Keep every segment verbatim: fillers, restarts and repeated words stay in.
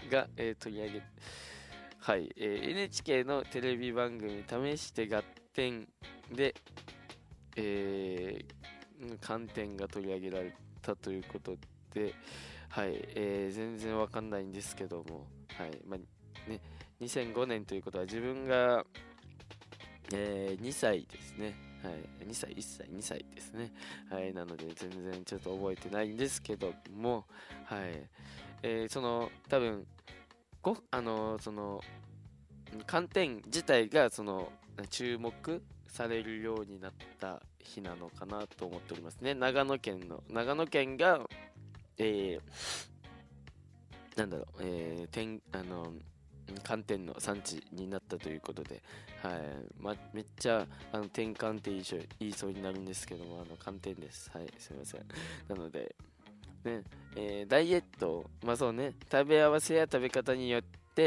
が、えー取り上げ、はい、えー エヌエイチケー のテレビ番組試して合点で、えーうん観点が取り上げられたということで、はい、えー全然わかんないんですけども、はい、まあ、ね、にせんごねんということは自分が、えーにさいですね。はい、にさい、いっさい、にさいですね。はい、なので全然ちょっと覚えてないんですけども、はい、えーその、多分、ご、あのーその、寒天自体が、その、注目されるようになった日なのかなと思っておりますね。長野県の、長野県が、えーなんだろう、えー、天、あの、寒天の産地になったということで、はい、ま、めっちゃ、あの、転換って言いそう言いそうになるんですけども、あの、寒天です。はい、すいません。なので、ね、えーダイエット、まあそうね、食べ合わせや食べ方によって、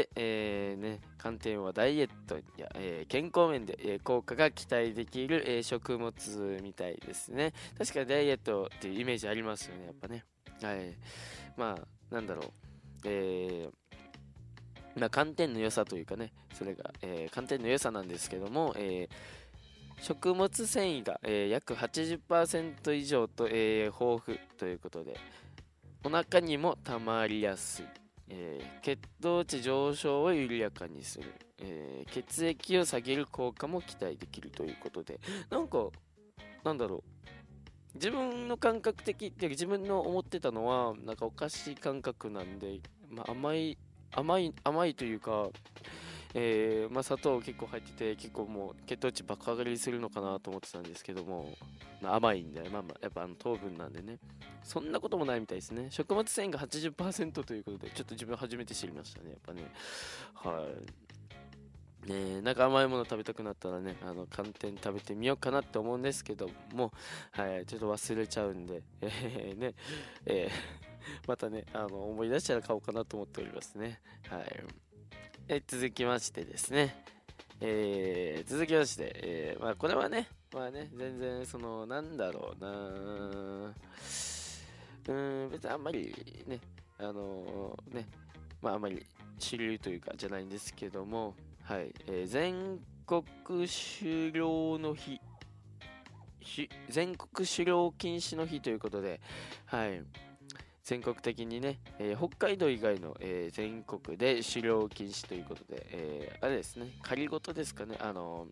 えーね、寒天はダイエットや、えー健康面で、えー効果が期待できる、えー食物みたいですね。確かにダイエットっていうイメージありますよね、やっぱね。はい。まあ、なんだろう。えーまあ、寒天の良さというかね、それが、えー寒天の良さなんですけども、えー食物繊維が、えー約はちじゅっパーセント以上と、えー豊富ということで、お腹にもたまりやすい、えー血糖値上昇を緩やかにする、えー血液を下げる効果も期待できるということで、なんか、なんだろう、自分の感覚的って自分の思ってたのはなんかお菓子感覚なんで、まあ、甘い甘い甘いというか、えーまあ、砂糖結構入ってて結構もう血糖値爆上がりするのかなと思ってたんですけども、まあ、甘いんで、まあまあやっぱあの糖分なんでね、そんなこともないみたいですね。食物繊維がはちじゅっパーセントということで、ちょっと自分初めて知りましたね、やっぱね。はいねえ、なんか甘いもの食べたくなったらね、あの寒天食べてみようかなって思うんですけども、はい、ちょっと忘れちゃうんで、えーね、えーまたね、あの思い出したら買おうかなと思っておりますね。はい。え続きましてですね、えー続きまして、えーまあこれはね、まあね、全然その、なんだろうな、うーん、別にあんまりね、あのね、まああんまり主流というかじゃないんですけども、はい、えー全国狩猟の日、ひ全国狩猟禁止の日ということで、はい、全国的にね、えー北海道以外の、えー全国で狩猟禁止ということで、えーあれですね、仮ごとですかね、あの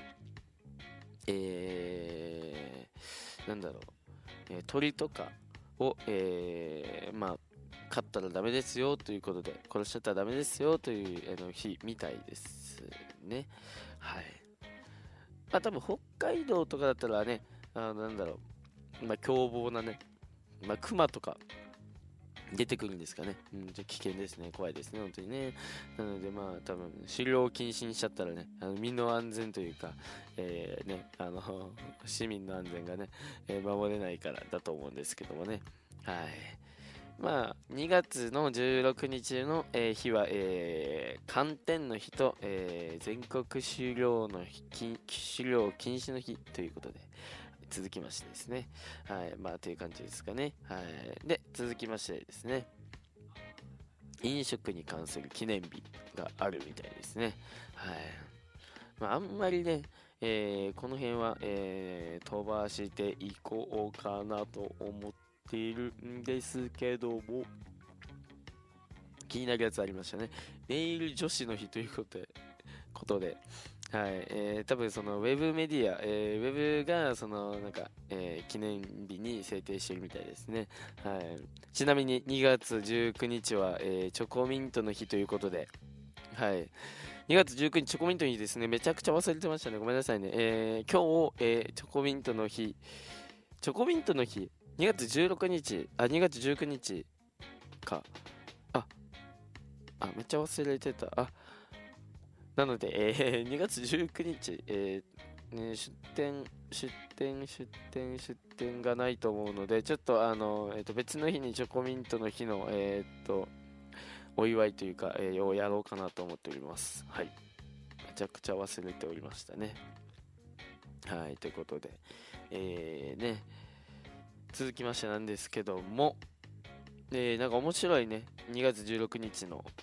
えーなんだろう、えー鳥とかを、えーまあ、飼ったらダメですよということで、殺しちゃったらダメですよというあの日みたいですね。はい。まあ多分北海道とかだったらね、あのなんだろう、まあ凶暴なね、まあ熊とか出てくるんですかね。うん、じゃ危険ですね。怖いですね、本当にね。なのでまあ多分狩猟を禁止にしちゃったらね、あの身の安全というか、えーね、あの市民の安全がね、えー守れないからだと思うんですけどもね。はい。まあ、にがつのじゅうろくにちの、えー日は、えー寒天の日と、えー全国狩猟の日、禁狩猟禁止の日ということで、続きましてですね。はい。まあ、という感じですかね。はい。で、続きましてですね。飲食に関する記念日があるみたいですね。はい。まあ、あんまりね、えーこの辺は、えー飛ばしていこうかなと思っているんですけども、気になるやつありましたね。ネイル女子の日ということで、ことで、はい、えー多分そのウェブメディア、えーウェブがそのなんか、えー記念日に制定しているみたいですね。はい。ちなみににがつじゅうくにちは、えーチョコミントの日ということで、はい。にがつじゅうくにちチョコミントの日ですね。めちゃくちゃ忘れてましたね。ごめんなさいね。えー今日、えーチョコミントの日、チョコミントの日、にがつじゅうろくにち、あ、にがつじゅうくにちか。あ、あ、めっちゃ忘れてた。あ、なので、えーにがつじゅうくにち、えーね、出店、出店、出店、出店がないと思うので、ちょっとあの、えーと、別の日にチョコミントの日の、えーっと、お祝いというか、えーをやろうかなと思っております。はい。めちゃくちゃ忘れておりましたね。はい、ということで、えーね、続きましてなんですけども、えーなんか面白いね、にがつじゅうろくにちの、